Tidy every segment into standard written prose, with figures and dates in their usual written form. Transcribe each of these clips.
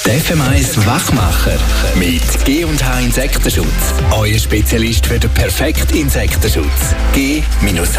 Der FM1 Wachmacher mit G&H Insektenschutz. Euer Spezialist für den perfekten Insektenschutz. G-H.ch.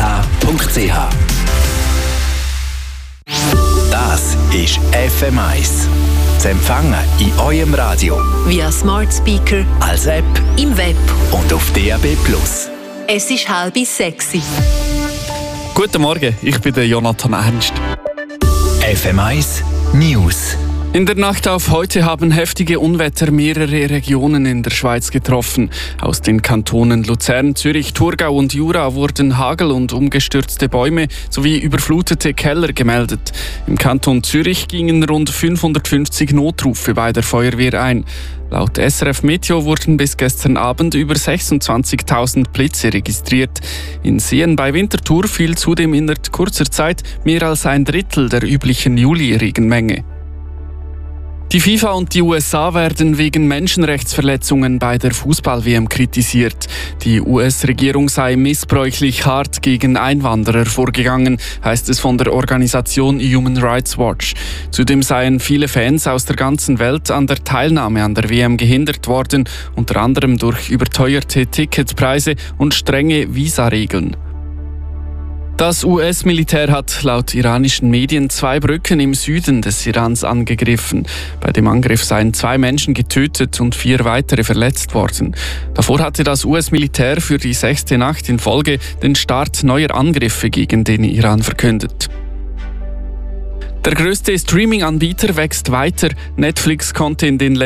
Das ist FM1. Zu empfangen in eurem Radio. Via Smart Speaker. Als App. Im Web. Und auf DAB+. Es ist 5:30. Guten Morgen, ich bin der Jonathan Ernst. FM1 News. In der Nacht auf heute haben heftige Unwetter mehrere Regionen in der Schweiz getroffen. Aus den Kantonen Luzern, Zürich, Thurgau und Jura wurden Hagel und umgestürzte Bäume sowie überflutete Keller gemeldet. Im Kanton Zürich gingen rund 550 Notrufe bei der Feuerwehr ein. Laut SRF Meteo wurden bis gestern Abend über 26.000 Blitze registriert. In Seen bei Winterthur fiel zudem in kurzer Zeit mehr als ein Drittel der üblichen Juli-Regenmenge. Die FIFA und die USA werden wegen Menschenrechtsverletzungen bei der Fußball-WM kritisiert. Die US-Regierung sei missbräuchlich hart gegen Einwanderer vorgegangen, heißt es von der Organisation Human Rights Watch. Zudem seien viele Fans aus der ganzen Welt an der Teilnahme an der WM gehindert worden, unter anderem durch überteuerte Ticketpreise und strenge Visaregeln. Das US-Militär hat laut iranischen Medien 2 Brücken im Süden des Irans angegriffen. Bei dem Angriff seien 2 Menschen getötet und 4 weitere verletzt worden. Davor hatte das US-Militär für die 6. Nacht in Folge den Start neuer Angriffe gegen den Iran verkündet. Der größte Streaming-Anbieter wächst weiter. Netflix konnte in den